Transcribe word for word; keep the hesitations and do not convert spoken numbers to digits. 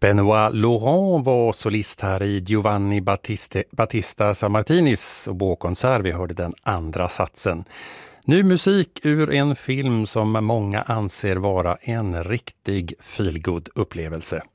Benoit Laurent var solist här i Giovanni Battiste, Battista Sammartinis och båkonsert. Vi hörde den andra satsen. Ny musik ur en film som många anser vara en riktig feelgood upplevelse.